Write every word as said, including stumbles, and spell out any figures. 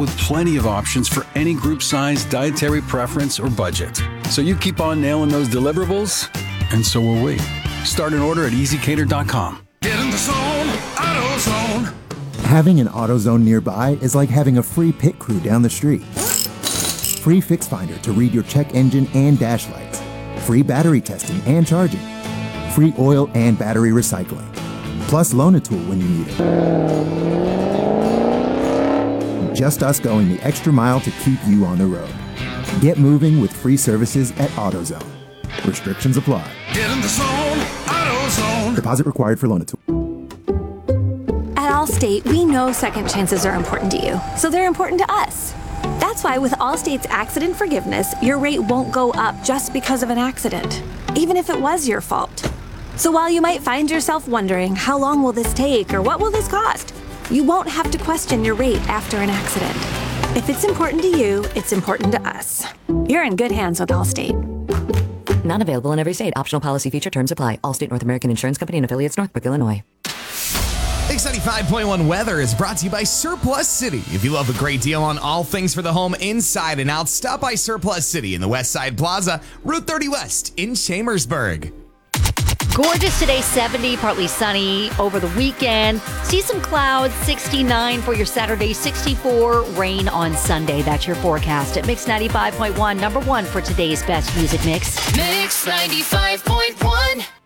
with plenty of options for any group size, dietary preference, or budget. So you keep on nailing those deliverables, and so will we. Start an order at easy cater dot com. Get in the zone, AutoZone. Having an AutoZone nearby is like having a free pit crew down the street. Free Fix Finder to read your check engine and dash lights. Free battery testing and charging. Free oil and battery recycling. Plus Loan-A-Tool when you need it. Just us going the extra mile to keep you on the road. Get moving with free services at AutoZone. Restrictions apply. Get in the zone, AutoZone. Deposit required for Loan-A-Tool. At Allstate, we know second chances are important to you, so they're important to us. That's why with Allstate's accident forgiveness, your rate won't go up just because of an accident, even if it was your fault. So while you might find yourself wondering, how long will this take or what will this cost? You won't have to question your rate after an accident. If it's important to you, it's important to us. You're in good hands with Allstate. Not available in every state. Optional policy feature terms apply. Allstate North American Insurance Company and affiliates, Northbrook, Illinois. X ninety-five point one weather is brought to you by Surplus City. If you love a great deal on all things for the home inside and out, stop by Surplus City in the West Side Plaza, Route thirty West in Chambersburg. Gorgeous today, seventy, partly sunny over the weekend. See some clouds, sixty-nine for your Saturday, sixty-four, rain on Sunday. That's your forecast at Mix ninety-five point one, number one for today's best music mix. Mix ninety-five point one.